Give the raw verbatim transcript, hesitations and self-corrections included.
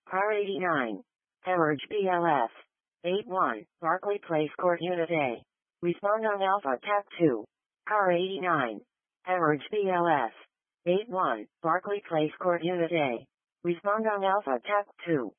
R eighty-nine. Hemorrhage B L S. eight one. Barclay Place Court Unit A. Respond on Alpha T A C two. R eighty-nine. Hemorrhage B L S. eight one. Barclay Place Court Unit A. Respond on Alpha T A C two.